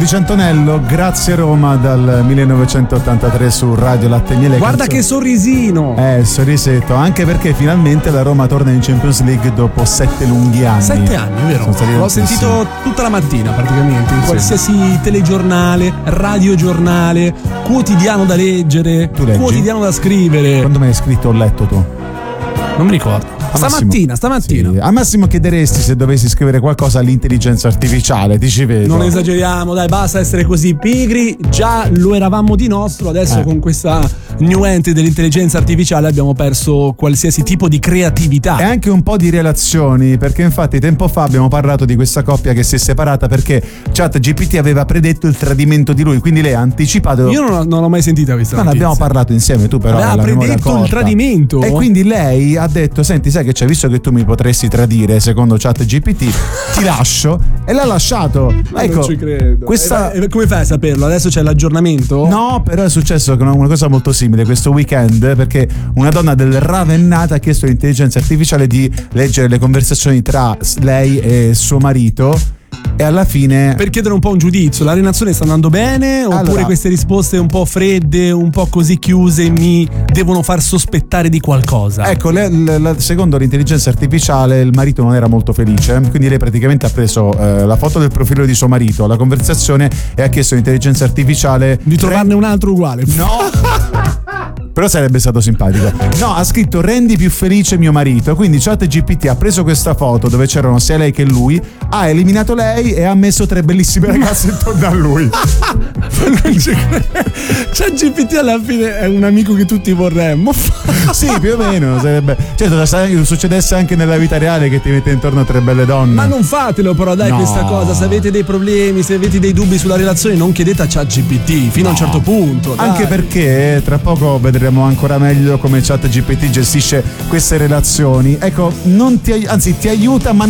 dice Antonello, grazie Roma dal 1983 su Radio Latte e Miele. Guarda che sorrisino! Sorrisetto, anche perché finalmente la Roma torna in Champions League dopo 7 lunghi anni. 7 anni, vero? L'ho sentito tutta la mattina praticamente, in qualsiasi telegiornale, radiogiornale, quotidiano da leggere, quotidiano da scrivere. Quando me l'hai scritto ho letto tu? Non mi ricordo. Stamattina. Sì. Al massimo chiederesti se dovessi scrivere qualcosa all'intelligenza artificiale, ti ci vedo. Non esageriamo, dai, basta essere così pigri. Già lo eravamo di nostro, adesso con questa new entry dell'intelligenza artificiale abbiamo perso qualsiasi tipo di creatività. E anche un po' di relazioni, perché infatti tempo fa abbiamo parlato di questa coppia che si è separata perché ChatGPT aveva predetto il tradimento di lui, quindi lei ha anticipato. Io non l'ho mai sentita questa notizia. Ne abbiamo parlato insieme, tu però aveva predetto il tradimento. E quindi lei ha detto, senti, sai che c'è, visto che tu mi potresti tradire secondo ChatGPT, ti lascio, e l'ha lasciato. Ma ecco, non ci credo. Come fai a saperlo? Adesso c'è l'aggiornamento? No, però è successo una cosa molto simile questo weekend, perché una donna del Ravennata ha chiesto all'intelligenza artificiale di leggere le conversazioni tra lei e suo marito, e alla fine, per chiedere un po' un giudizio, la relazione sta andando bene oppure allora, queste risposte un po' fredde, un po' così chiuse mi devono far sospettare di qualcosa? Ecco, secondo l'intelligenza artificiale il marito non era molto felice, quindi lei praticamente ha preso la foto del profilo di suo marito, la conversazione, e ha chiesto all'intelligenza artificiale di trovarne un altro uguale. No. Però sarebbe stato simpatico. No, ha scritto rendi più felice mio marito. Quindi ChatGPT ha preso questa foto dove c'erano sia lei che lui, ha eliminato lei e ha messo 3 bellissime ragazze intorno a lui. ChatGPT alla fine è un amico che tutti vorremmo. Sì, più o meno sarebbe. Certo, succedesse anche nella vita reale che ti mette intorno 3 belle donne. Ma non fatelo però, dai, questa cosa. Se avete dei problemi, se avete dei dubbi sulla relazione, non chiedete a ChatGPT fino a un certo punto. Dai. Anche perché tra poco vedremo ancora meglio come ChatGPT gestisce queste relazioni. Ecco, ti aiuta ma